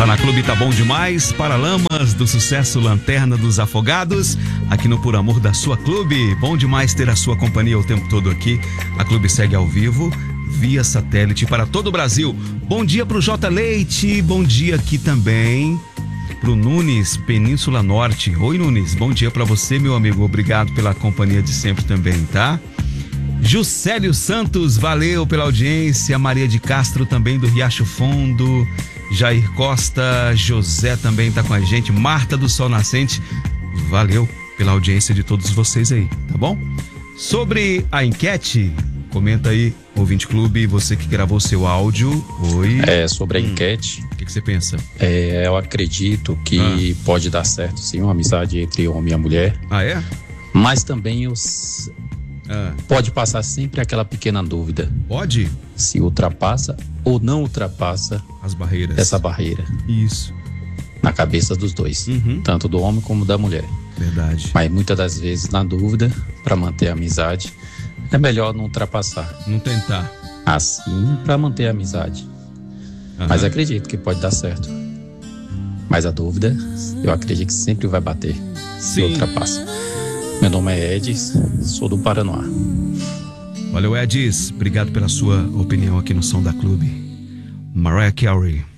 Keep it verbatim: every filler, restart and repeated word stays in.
Tá na Clube Tá Bom Demais, Paralamas do Sucesso, Lanterna dos Afogados, aqui no Por Amor da Sua Clube. Bom demais ter a sua companhia o tempo todo aqui. A Clube segue ao vivo, via satélite para todo o Brasil. Bom dia pro J Leite, bom dia aqui também pro Nunes, Península Norte. Oi, Nunes, bom dia pra você, meu amigo. Obrigado pela companhia de sempre também, tá? Juscelio Santos, valeu pela audiência. Maria de Castro também do Riacho Fundo. Jair Costa, José também tá com a gente. Marta do Sol Nascente, valeu pela audiência de todos vocês aí, tá bom? Sobre a enquete, comenta aí, Ouvinte Clube, você que gravou seu áudio. Oi. É, sobre a hum. enquete. O que, que você pensa? É, eu acredito que ah. pode dar certo, sim, uma amizade entre homem e mulher. Ah, é? Mas também os... Ah. pode passar sempre aquela pequena dúvida. Pode? Se ultrapassa ou não ultrapassa as barreiras. Essa barreira. Isso. Na cabeça dos dois, uhum. tanto do homem como da mulher. Verdade. Mas muitas das vezes, na dúvida, para manter a amizade, é melhor não ultrapassar. Não tentar. Assim, para manter a amizade. Uhum. Mas acredito que pode dar certo. Mas a dúvida, eu acredito que sempre vai bater. Se Sim. ultrapassa. Meu nome é Edis, sou do Paranoá. Valeu, Edis. Obrigado pela sua opinião aqui no Som da Clube. Mariah Carey.